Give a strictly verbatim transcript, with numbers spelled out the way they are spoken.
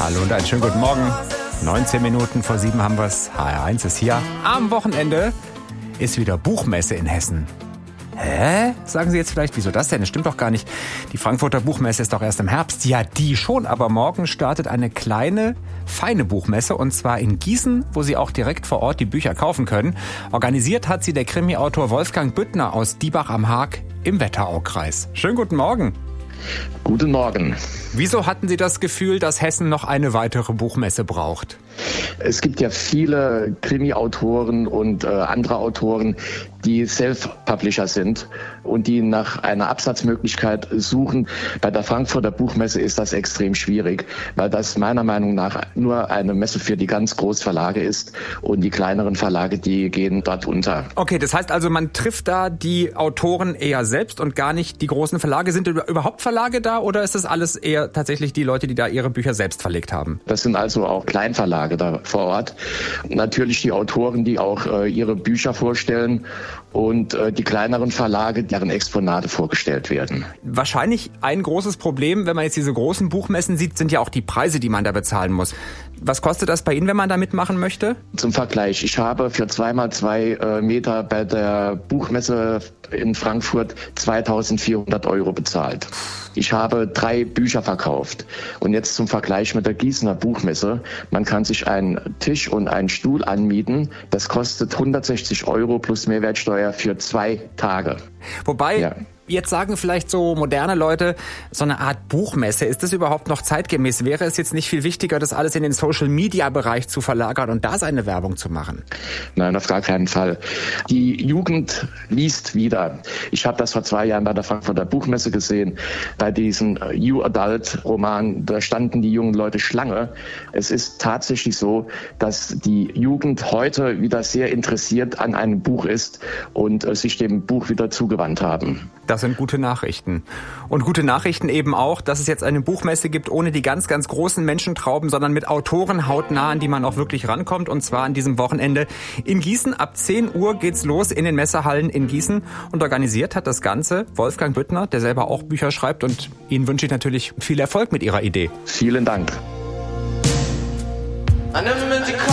Hallo und einen schönen guten Morgen. neunzehn Minuten vor sieben haben wir es. H R eins ist hier. Am Wochenende ist wieder Buchmesse in Hessen. Hä? Sagen Sie jetzt vielleicht, wieso das denn? Das stimmt doch gar nicht. Die Frankfurter Buchmesse ist doch erst im Herbst. Ja, die schon, aber morgen startet eine kleine, feine Buchmesse und zwar in Gießen, wo Sie auch direkt vor Ort die Bücher kaufen können. Organisiert hat sie der Krimi-Autor Wolfgang Büttner aus Diebach am Haag im Wetteraukreis. Schönen guten Morgen. Guten Morgen. Wieso hatten Sie das Gefühl, dass Hessen noch eine weitere Buchmesse braucht? Es gibt ja viele Krimi-Autoren und äh, andere Autoren, die Self-Publisher sind und die nach einer Absatzmöglichkeit suchen. Bei der Frankfurter Buchmesse ist das extrem schwierig, weil das meiner Meinung nach nur eine Messe für die ganz großen Verlage ist und die kleineren Verlage, die gehen dort unter. Okay, das heißt also, man trifft da die Autoren eher selbst und gar nicht die großen Verlage. Sind überhaupt Verlage da oder ist das alles eher tatsächlich die Leute, die da ihre Bücher selbst verlegt haben? Das sind also auch Kleinverlage da vor Ort. Natürlich die Autoren, die auch äh, ihre Bücher vorstellen und äh, die kleineren Verlage, deren Exponate vorgestellt werden. Wahrscheinlich ein großes Problem, wenn man jetzt diese großen Buchmessen sieht, sind ja auch die Preise, die man da bezahlen muss. Was kostet das bei Ihnen, wenn man da mitmachen möchte? Zum Vergleich, ich habe für zweimal zwei äh, Meter bei der Buchmesse in Frankfurt zweitausendvierhundert Euro bezahlt. Ich habe drei Bücher verkauft. Und jetzt zum Vergleich mit der Gießener Buchmesse. Man kann sich einen Tisch und einen Stuhl anmieten. Das kostet hundertsechzig Euro plus Mehrwertsteuer für zwei Tage. Wobei... Ja. Jetzt sagen vielleicht so moderne Leute, so eine Art Buchmesse, ist das überhaupt noch zeitgemäß? Wäre es jetzt nicht viel wichtiger, das alles in den Social-Media-Bereich zu verlagern und da seine Werbung zu machen? Nein, auf gar keinen Fall. Die Jugend liest wieder. Ich habe das vor zwei Jahren bei der Frankfurter Buchmesse gesehen. Bei diesem You Adult-Roman, da standen die jungen Leute Schlange. Es ist tatsächlich so, dass die Jugend heute wieder sehr interessiert an einem Buch ist und äh, sich dem Buch wieder zugewandt haben. Das sind gute Nachrichten. Und gute Nachrichten eben auch, dass es jetzt eine Buchmesse gibt ohne die ganz, ganz großen Menschentrauben, sondern mit Autoren hautnah, an die man auch wirklich rankommt. Und zwar an diesem Wochenende in Gießen. Ab zehn Uhr geht's los in den Messehallen in Gießen. Und organisiert hat das Ganze Wolfgang Büttner, der selber auch Bücher schreibt. Und Ihnen wünsche ich natürlich viel Erfolg mit Ihrer Idee. Vielen Dank.